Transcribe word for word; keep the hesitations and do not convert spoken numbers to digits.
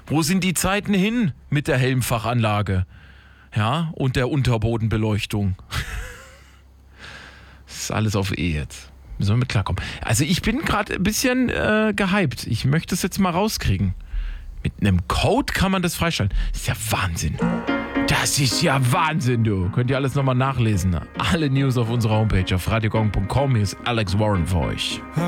Wo sind die Zeiten hin mit der Helmfachanlage? Ja, und der Unterbodenbeleuchtung. Das ist alles auf E jetzt. Müssen wir mit klarkommen. Also ich bin gerade ein bisschen äh, gehypt. Ich möchte es jetzt mal rauskriegen. Mit einem Code kann man das freischalten. Das ist ja Wahnsinn. Das ist ja Wahnsinn, du. Könnt ihr alles nochmal nachlesen. Alle News auf unserer Homepage auf radiogong punkt com. Hier ist Alex Warren für euch.